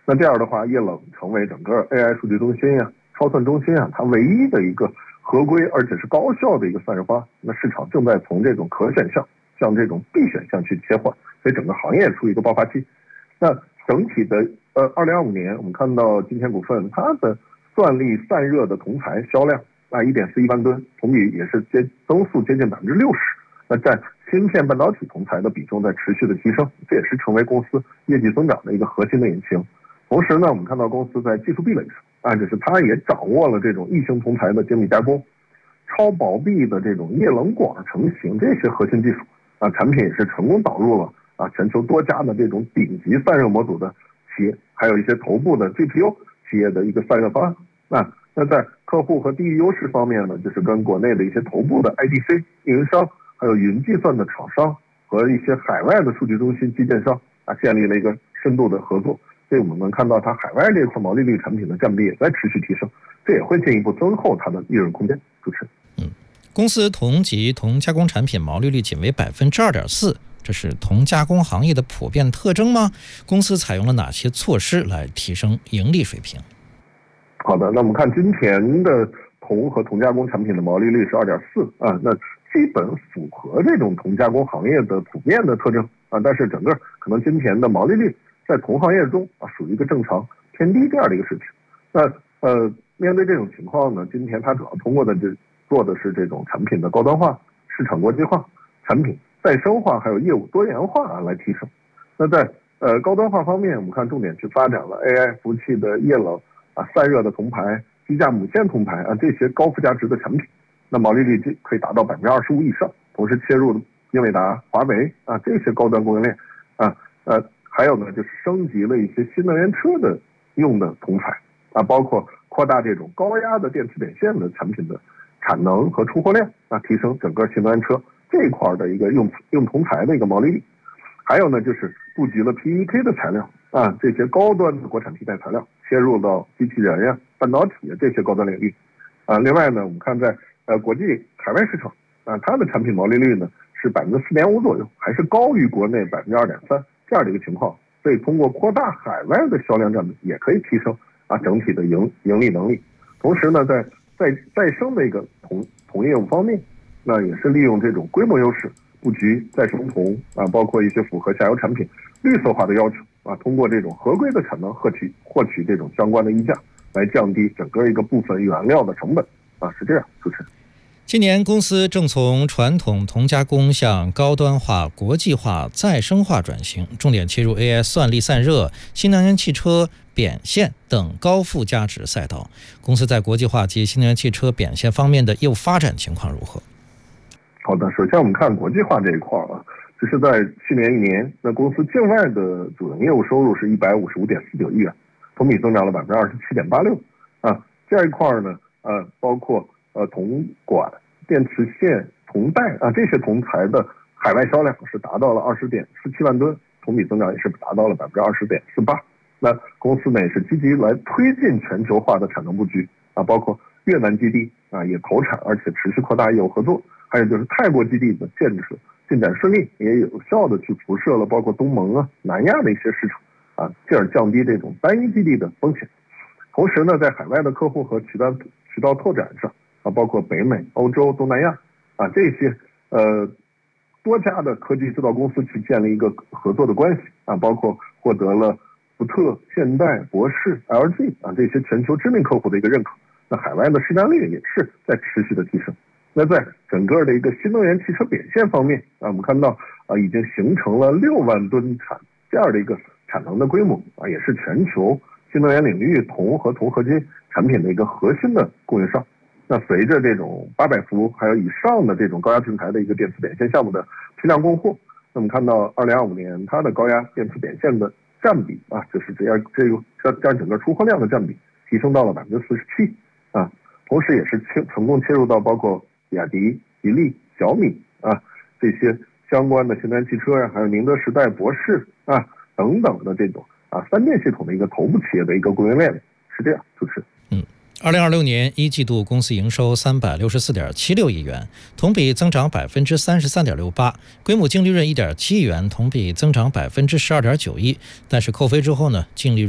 那这样的话，液冷成为整个 AI 数据中心超算中心它唯一的一个合规而且是高效的一个散热方案。那市场正在从这种可选项向这种必选项去切换，所以整个行业处于一个爆发期。那整体的2025年，我们看到今天股份它的算力散热的铜材销量1.41万吨，同比也是增速接近60%。那占芯片半导体铜材的比重在持续的提升，这也是成为公司业绩增长的一个核心的引擎。同时呢，我们看到公司在技术壁垒上就是它也掌握了这种异形铜材的精密加工、超薄壁的这种液冷管成型这些核心技术产品也是成功导入了全球多家的这种顶级散热模组的企业，还有一些头部的 GPU 企业的一个散热方案。那在客户和地域优势方面呢，就是跟国内的一些头部的 IDC 运营商，还有云计算的厂商和一些海外的数据中心基建商建立了一个深度的合作。所以我们能看到它海外这块毛利率产品的占比也在持续提升，这也会进一步增厚它的利润空间。主持人， 公司铜及铜加工产品毛利率仅为 2.4%， 这是铜加工行业的普遍特征吗？公司采用了哪些措施来提升盈利水平？ 好的，那我们看今年的铜和铜加工产品的毛利率是 2.4%那基本符合这种铜加工行业的普遍的特征但是整个可能今年的毛利率在铜行业中属于一个正常偏低这样的一个水平。那面对这种情况呢，今天它主要通过的做的是这种产品的高端化、市场国际化、产品再生化还有业务多元化来提升。那在高端化方面，我们看重点去发展了 AI 服务器的液冷散热的铜牌、机架母线铜牌这些高附加值的产品，那毛利率可以达到 25% 以上。同时切入英伟达、华为这些高端供应链还有呢就是升级了一些新能源车的用的铜材包括扩大这种高压的电磁点线的产品的产能和出货量提升整个新能源车这一块的一个用铜材的一个毛利率。还有呢就是布局了 PEK 的材料这些高端的国产替代材料，切入到机器人半导体这些高端领域另外呢，我们看在国际海外市场它的产品毛利率呢是 4.5% 左右，还是高于国内 2.3% 这样的一个情况。所以通过扩大海外的销量占比，也可以提升整体的盈利能力。同时呢，在再生的一个铜业务方面，那也是利用这种规模优势布局再生铜包括一些符合下游产品绿色化的要求通过这种合规的产能获取这种相关的溢价，来降低整个一个部分原料的成本是这样。主持人， 今年公司正从传统铜加工向高端化、国际化、再生化转型，重点切入 AI 算力散热、新能源汽车、扁线等高附加值赛道。公司在国际化及新能源汽车扁线方面的业务发展情况如何？ 好的，首先我们看国际化这一块就是在去年一年，那公司境外的主营业务收入是155.49亿元，同比增长了 27.86%这一块呢包括铜管、电池线、铜带这些铜材的海外销量是达到了 20.47万吨，同比增长也是达到了 20.48%。那公司呢也是积极来推进全球化的产能布局包括越南基地也投产，而且持续扩大业务合作。还有就是泰国基地的建设进展顺利，也有效的去辐射了包括东盟南亚的一些市场进而降低这种单一基地的风险。同时呢，在海外的客户和渠道拓展上包括北美、欧洲、东南亚这些多家的科技制造公司去建立一个合作的关系包括获得了福特、现代、博世、LG 这些全球知名客户的一个认可。那海外的市占率也是在持续的提升。那在整个的一个新能源汽车扁线方面我们看到已经形成了6万吨这样的一个产能的规模也是全球新能源领域铜和铜合金产品的一个核心的供应商。那随着这种800伏还有以上的这种高压平台的一个电磁扁线项目的批量供货，那么看到2025年它的高压电磁扁线的占比就是这样整个出货量的占比提升到了 47%同时也是成功切入到包括比亚迪、吉利、小米这些相关的新能源汽车还有宁德时代、博世等等的这种三电系统的一个头部企业的一个供应链，是这样。主持人 ，2026年一季度公司营收364.76亿元，同比增长 33.68%， 规模净利润 1.7亿元，同比增长 12.91%，但是扣非之后呢，净利润